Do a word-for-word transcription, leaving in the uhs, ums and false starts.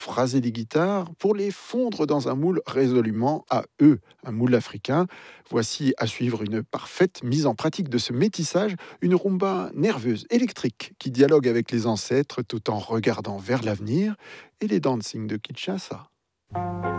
phraser les guitares pour les fondre dans un moule résolument à eux, un moule africain. Voici à suivre une parfaite mise en pratique de ce métissage, une rumba nerveuse, électrique, qui dialogue avec les ancêtres tout en regardant vers l'avenir et les dancing de Kinshasa.